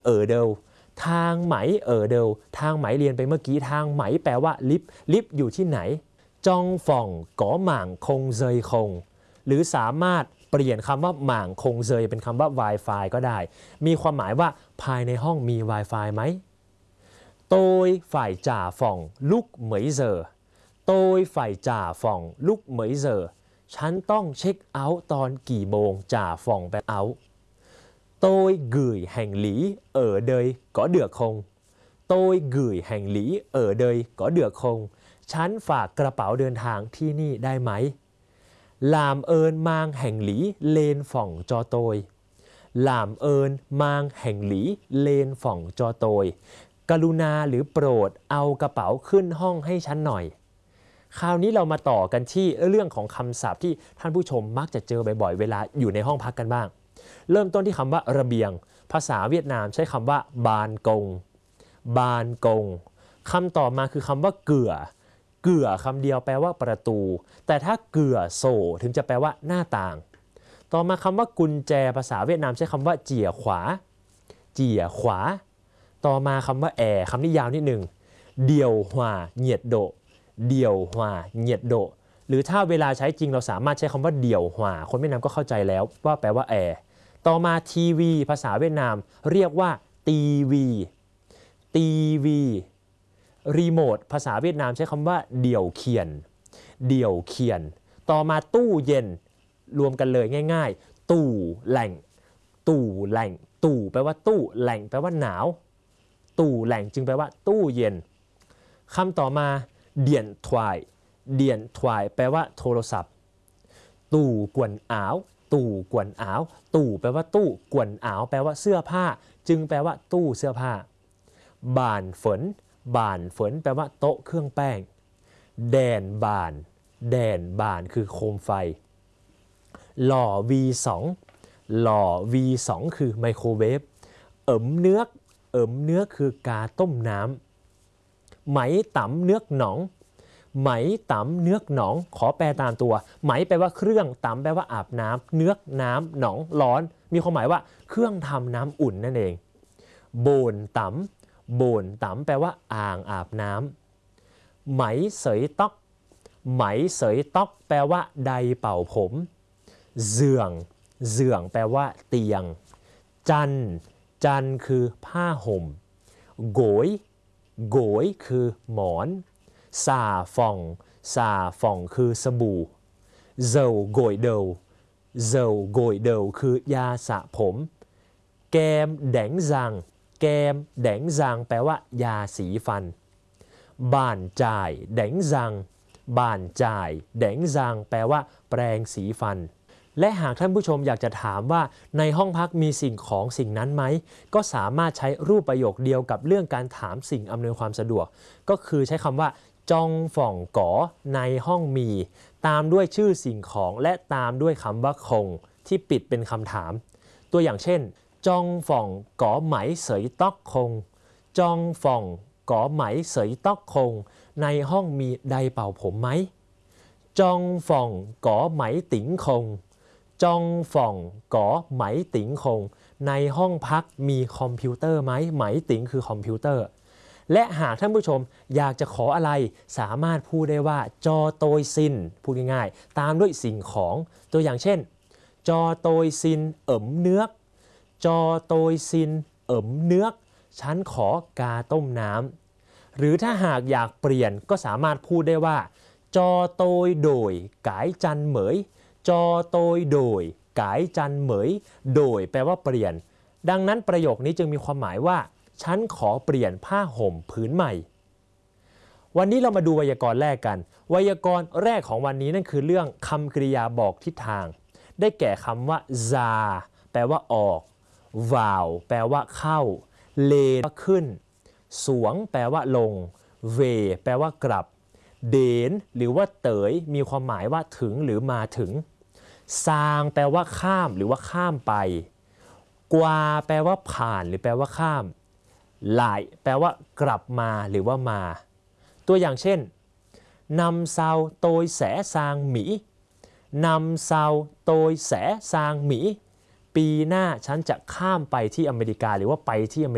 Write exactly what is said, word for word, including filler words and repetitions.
เออเดลทางไหมเออเดลทางไหมเรียนไปเมื่อกี้ทางไหมแปลว่าลิฟต์ลิฟต์อยู่ที่ไหนจองฟ่องก๋อหม่างคงเซยคงหรือสามารถเปลี่ยนคำว่าหม่างคงเซยเป็นคำว่า Wi-Fi ก็ได้มีความหมายว่าภายในห้องมี Wi-Fi ไหมโดยฝ่ายจ่าฟ่องลุกเหมยเซอโดยฝ่ายจ่าฟ่องลุกเหมยเซอฉันต้องเช็คเอาท์ตอนกี่โมงจ่าฟ่องแปลเอาท์tôi gửi hành lý ở đây có được không tôi gửi hành lý ở đây có được không ฉันฝากกระเป๋าเดินทางที่นี่ได้ไหม làm ơn mang hành lý lên phòng cho tôi làm ơn mang hành lý lên phòng cho tôi กรุณาหรือโปรดเอากระเป๋าขึ้นห้องให้ฉันหน่อยคราวนี้เรามาต่อกันที่เรื่องของคำศัพท์ที่ท่านผู้ชมมักจะเจอบ่อยๆเวลาอยู่ในห้องพักกันบ้างเริ่มต้นที่คำว่าระเบียงภาษาเวียดนามใช้คำว่าบานกงบานกงคำต่อมาคือคำว่าเกื่อเกื่อคำเดียวแปลว่าประตูแต่ถ้าเกื่อโซถึงจะแปลว่าหน้าต่างต่อมาคำว่ากุญแจภาษาเวียดนามใช้คำว่าเจี่ยขวาเจี่ยขวาต่อมาคำว่าแอร์คำนี้ยาวนิดหนึ่งเดี่ยวหว่าเหยียดโดเดี่ยวหว่าเหยียดโดหรือถ้าเวลาใช้จริงเราสามารถใช้คำว่าเดี่ยวหว่าคนเวียดนามก็เข้าใจแล้วว่าแปลว่าแอร์ต่อมาทีวีภาษาเวียดนามเรียกว่าตีวีตีวีรีโมทภาษาเวียดนามใช้คำว่าเดี่ยวเขียนเดี่ยวเขียนต่อมาตู้เย็นรวมกันเลยง่ายๆตู้แหล่งตู้แหล่งตู้แปลว่าตู้แหล่งแปลว่าหนาวตู้แหล่งจึงแปลว่าตู้เย็นคำต่อมาเดี่ยนถวายเดี่ยนถวายแปลว่าโทรศัพท์ตู้กวนอ้าวตู้กวนอ้าวตู้แปลว่าตู้กวนอ้าวแปลว่าเสื้อผ้าจึงแปลว่าตู้เสื้อผ้าบ่านฝนบ่านฝนแปลว่าโต๊ะเครื่องแป้งแดนบ่านแดนบ่านคือโคมไฟหล่อ วี สอง หล่อ วี สอง คือไมโครเวฟเอิ๋มเนื้อเอิ๋มเนื้อคือกาต้มน้ำไหมตำเนื้อหนองไหมตำเนื้อหนองขอแปลตามตัวไหมแปลว่าเครื่องตำแปลว่าอาบน้ำเนื้อน้ำหนองร้อนมีความหมายว่าเครื่องทำน้ำอุ่นนั่นเองโบนตำโบนตำแปลว่าอ่างอาบน้ำไหมเสยต๊อกไหมเสยต๊อกแปลว่าไดเป่าผมเสื่องเสื่องแปลว่าเตียงจันจันคือผ้าห่มโกยโกยคือหมอนซาฟองซาฟองคือสบู่เจลโกยเดลเจลโกยเดลคือยาสระผมแกมแดงจางแกมแดงจางแปลว่ายาสีฟันบ้านจ่ายแดงจางบ้านจ่ายแดงจางแปลว่าแปรงสีฟันและหากท่านผู้ชมอยากจะถามว่าในห้องพักมีสิ่งของสิ่งนั้นไหมก็สามารถใช้รูปประโยคเดียวกับเรื่องการถามสิ่งอำนวยความสะดวกก็คือใช้คำว่าจองฝ่องก๋อในห้องมีตามด้วยชื่อสิ่งของและตามด้วยคำว่าคงที่ปิดเป็นคำถามตัวอย่างเช่นจองฝ่องก๋อไหมเสยต๊อกคงจองฝ่องก๋อไหมเสยต๊อกคงในห้องมีไดเป่าผมไหมจองฝ่องก๋อไหมติ๋งคงจองฝ่องก๋อไหมติ๋งคงในห้องพักมีคอมพิวเตอร์ไหมไหมติ๋งคือคอมพิวเตอร์และหากท่านผู้ชมอยากจะขออะไรสามารถพูดได้ว่าจอโตยซินพูดง่ายๆตามด้วยสิ่งของตัวอย่างเช่นจอโตยซินเอิ๋มเนื้อจอโตยซินเอิ๋มเนื้อฉันขอกาต้มน้ำหรือถ้าหากอยากเปลี่ยนก็สามารถพูดได้ว่าจอโตยโดยกายจันเหมยจอโตยโดยกายจันเหมยโดยแปลว่าเปลี่ยนดังนั้นประโยคนี้จึงมีความหมายว่าฉันขอเปลี่ยนผ้าห่มผืนใหม่วันนี้เรามาดูไวยากรณ์แรกกันไวยากรณ์แรกของวันนี้นั่นคือเรื่องคำกริยาบอกทิศทางได้แก่คำว่าซาแปลว่าออกวาวแปลว่าเข้าเลแปลว่าขึ้นสวงแปลว่าลงเวแปลว่ากลับเดนหรือว่าเต๋ยมีความหมายว่าถึงหรือมาถึงซางแปลว่าข้ามหรือว่าข้ามไปกวาแปลว่าผ่านหรือแปลว่าข้ามหลายแปลว่ากลับมาหรือว่ามาตัวอย่างเช่นนำเซาโตยแสซางหมีนำเซาโตยแสซางหมีปีหน้าฉันจะข้ามไปที่อเมริกาหรือว่าไปที่อเมริกา